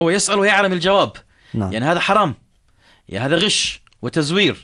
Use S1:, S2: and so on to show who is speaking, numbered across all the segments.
S1: هو يسأل ويعلم الجواب.
S2: نعم.
S1: يعني هذا حرام، يعني هذا غش وتزوير،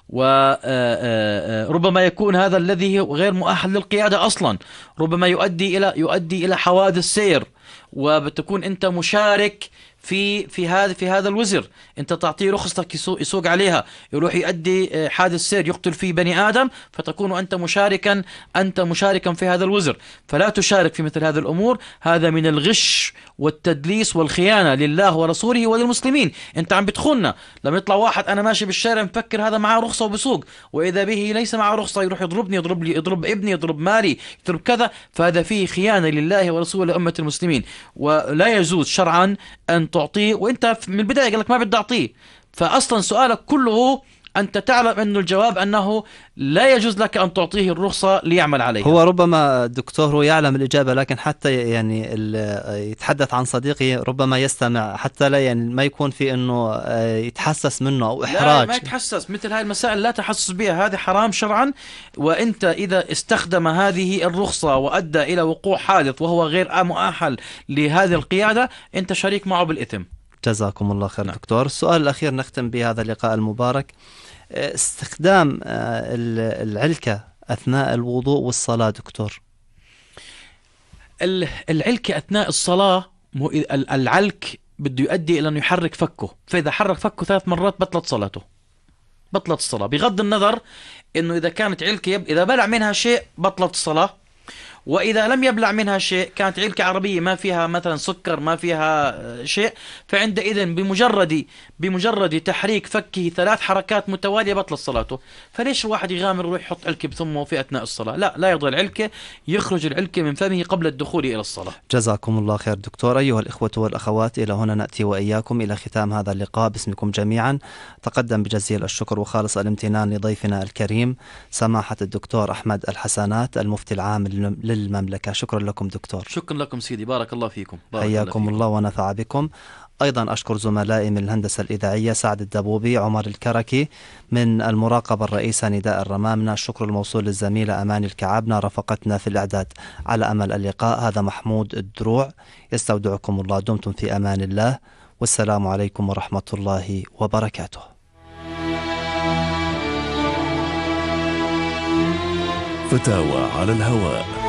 S1: وربما يكون هذا الذي غير مؤهل للقيادة أصلا، ربما يؤدي إلى حوادث سير، وبتكون أنت مشارك في هذا الوزر. أنت تعطيه رخصتك يسوق عليها، يروح يؤدي حادث سير يقتل فيه بني آدم، فتكون أنت مشاركا في هذا الوزر. فلا تشارك في مثل هذه الأمور، هذا من الغش والتدليس والخيانة لله ورسوله وللمسلمين. أنت عم بتخوننا لما يطلع واحد أنا ماشي بالشارع مفكر هذا معه رخصة وبسوق، وإذا به ليس معه رخصة، يروح يضربني، يضرب ابني، يضرب مالي، يضرب كذا، فهذا فيه خيانة لله ورسوله لأمة المسلمين. ولا يجوز شرعا أن تعطيه، وأنت من البداية قال لك ما بدي أعطيه. فأصلا سؤالك كله أنت تعلم أن الجواب أنه لا يجوز لك أن تعطيه الرخصة ليعمل عليها.
S2: هو ربما الدكتور هو يعلم الإجابة، لكن حتى يعني يتحدث عن صديقي ربما يستمع، حتى لا يعني ما يكون في إنه يتحسس منه أو إحراج.
S1: لا، ما يتحسس. مثل هاي المسائل لا تحسس بها، هذه حرام شرعا. وأنت إذا استخدم هذه الرخصة وأدى إلى وقوع حادث وهو غير مؤهل لهذه القيادة، أنت شريك معه بالإثم.
S2: جزاكم الله خير. دكتور، السؤال الأخير نختم بهذا اللقاء المبارك: استخدام العلكة أثناء الوضوء والصلاة. دكتور،
S1: العلكة أثناء الصلاة، العلك بده يؤدي إلى أنه يحرك فكه، فإذا حرك فكه 3 مرات بطلت صلاته، بطلت الصلاة، بغض النظر أنه إذا كانت علكة إذا بلع منها شيء بطلت الصلاة، وإذا لم يبلع منها شيء، كانت علكة عربية ما فيها مثلا سكر، ما فيها شيء، فعندئذ بمجرد تحريك فكه 3 حركات متوالية بطل صلاته. فليش الواحد يغامر ويروح يحط علكة بثمه في أثناء الصلاة؟ لا يضع العلكة، يخرج العلكة من فمه قبل الدخول إلى الصلاة.
S2: جزاكم الله خير. دكتور، أيها الإخوة والأخوات، إلى هنا نأتي وإياكم إلى ختام هذا اللقاء. باسمكم جميعا تقدم بجزيل الشكر وخالص الامتنان لضيفنا الكريم سماحة الدكتور أحمد الحسنات، المفتي العام للمملكة. شكرا لكم دكتور.
S1: شكرا لكم سيدي، بارك الله فيكم.
S2: حياكم الله ونفع بكم. أيضا أشكر زملائي من الهندسة الإذاعية سعد الدبوبي، عمر الكركي، من المراقبة الرئيسة نداء الرمامنة. الشكر الموصول للزميلة أماني الكعبنة رافقتنا في الإعداد. على أمل اللقاء، هذا محمود الدروع، يستودعكم الله. دمتم في أمان الله، والسلام عليكم ورحمة الله وبركاته.
S3: فتاوى على الهواء.